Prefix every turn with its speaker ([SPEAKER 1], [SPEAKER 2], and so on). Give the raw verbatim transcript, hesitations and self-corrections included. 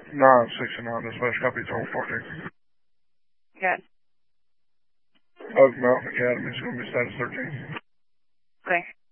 [SPEAKER 1] nine sixty-nine, dispatch, copy, twelve fourteen.
[SPEAKER 2] Got it.
[SPEAKER 1] Oak Mountain Academy is going to be status thirteen.
[SPEAKER 2] Okay.